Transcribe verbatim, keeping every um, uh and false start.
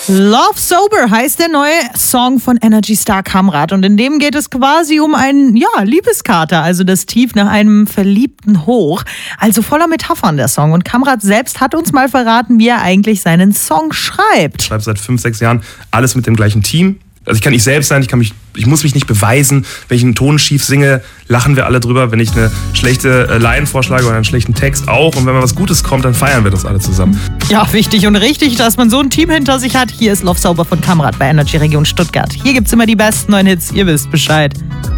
Love Sober heißt der neue Song von Energy Star Kamrat und in dem geht es quasi um einen, ja, Liebeskater, also das Tief nach einem verliebten Hoch. Also voller Metaphern der Song und Kamrat selbst hat uns mal verraten, wie er eigentlich seinen Song schreibt. Ich schreibe seit fünf, sechs Jahren alles mit dem gleichen Team. Also ich kann ich selbst sein, ich, kann mich, ich muss mich nicht beweisen. Wenn ich einen Ton schief singe, lachen wir alle drüber. Wenn ich eine schlechte Line vorschlage oder einen schlechten Text auch. Und wenn mal was Gutes kommt, dann feiern wir das alle zusammen. Ja, wichtig und richtig, dass man so ein Team hinter sich hat. Hier ist Love Sober von Kamrat bei Energy Region Stuttgart. Hier gibt's immer die besten neuen Hits, ihr wisst Bescheid.